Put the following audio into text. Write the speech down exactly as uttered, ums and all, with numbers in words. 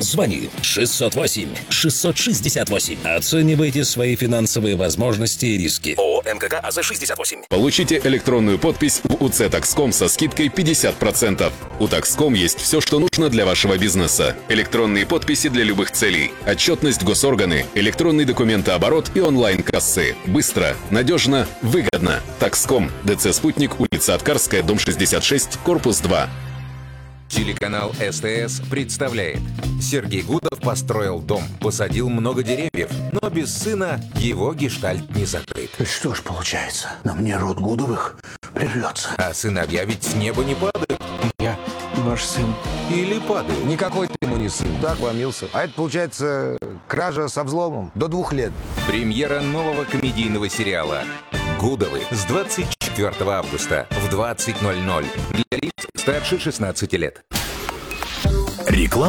Звони шестьсот восемь шестьсот шестьдесят восемь. Оценивайте свои финансовые возможности и риски. ООО МКК АЗ шестьдесят восемь. Получите электронную подпись в УЦ Такском со скидкой пятьдесят процентов. У Такском есть все, что нужно для вашего бизнеса. Электронные подписи для любых целей, отчетность госорганы, электронный документооборот и онлайн-кассы. Быстро, надежно, выгодно. Такском. ДЦ «Спутник», улица Аткарская, дом шестьдесят шесть, корпус два. Телеканал СТС представляет. Сергей Гудов построил дом, посадил много деревьев, но без сына его гештальт не закрыт. Что ж получается, на мне род Гудовых прервется. А сыновья ведь с неба не падают. Я ваш сын. Или падают. Никакой ты ему не сын. Так, ломился. А это, получается, кража со взломом до двух лет. Премьера нового комедийного сериала «Гудовы» с двадцать четвёртого августа в двадцать ноль ноль для лиц старше шестнадцати лет. Реклама.